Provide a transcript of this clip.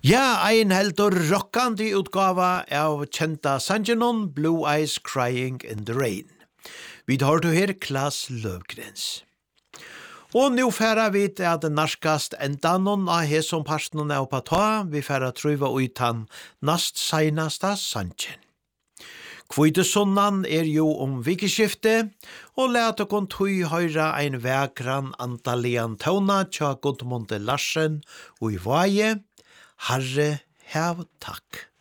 Ja, ein heldur rockandi utgava av kjenta sangenon Blue Eyes Crying in the Rain. Vi tar du her Klas Løvgrens. Og nu færa vi til at narskast endanon av hesom parstnon av pata, vi færa truva utan nast seinasta sangen. Kvitesonnan jo vikeskifte, og let okon tui høyra ein vekran antalian tåna tja Gudmunde Larsen og i vaje, Herre, hev takk.